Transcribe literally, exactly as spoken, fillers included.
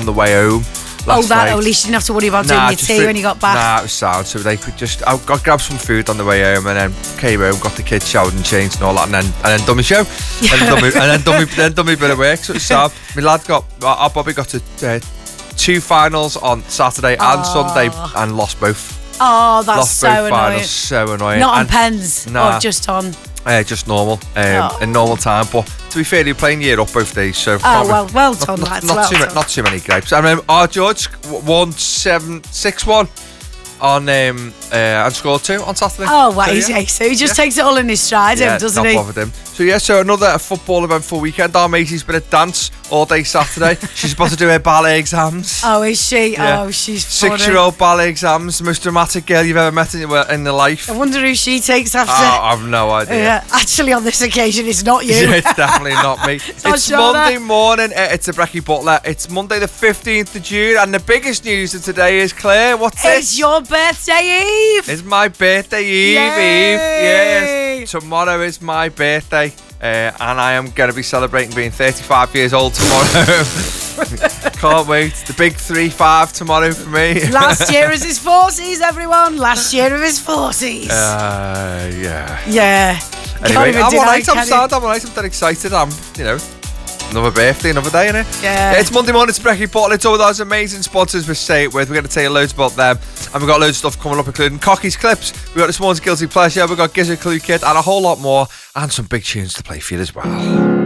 the way home. Oh, that, night. at least you didn't have to worry about nah, doing your tea for, when you got back. Nah, it was sound. So they could just, I got grabbed some food on the way home and then came home, got the kids showered and changed and all that, and then and then done my show. Yeah. and, done my, and then done my, then done my bit of work. So it was sound. My lad got, our Bobby got to uh, two finals on Saturday and Aww. Sunday and lost both. Oh, that's lost so both annoying. finals, so annoying. Not on and, pens, nah. or just on... Uh, just normal, um, Oh. in normal time. But to be fair, you're playing year up both days, so Oh, can't be- well, well not, done, not, lads, not well too done. many, not too many grapes. I remember our George won seven six one on um uh, and scored two on Saturday. Oh, wow, So, easy. yeah. So he just Yeah. takes it all in his stride, Yeah, him, doesn't not he? bothered him. So yeah, so another football eventful weekend. Our matey's been at dance all day Saturday. She's about to do her ballet exams. Oh, is she? Yeah. Oh, she's funny. Six-year-old ballet exams, the most dramatic girl you've ever met in your in your life. I wonder who she takes after. Oh, I've no idea. Yeah, actually, on this occasion, it's not you. Yeah, it's definitely not me. It's, not Shona. Monday morning. uh, It's a Brecky Butler. It's Monday the fifteenth of June, and the biggest news of today is, Claire, what's It's this? your birthday eve. It's my birthday eve, Yay! Eve. Yes. Tomorrow is my birthday, uh, and I am going to be celebrating being thirty-five years old tomorrow. Can't wait. The big three five tomorrow for me. Last year is his forties, everyone. Last year of his forties. Uh, yeah. yeah. Can't Anyway, even I'm deny, alright. I'm can you? sad. I'm alright. I'm dead excited. I'm, you know, another birthday, another day, innit? Yeah. It's Monday morning. It's Brecky Bottle. It's all those amazing sponsors we say it with. We're going to tell you loads about them, and we've got loads of stuff coming up, including Cocky's Clips. We've got this morning's Guilty Pleasure. We've got Gizzard Clue Kit, and a whole lot more, and some big tunes to play for you as well.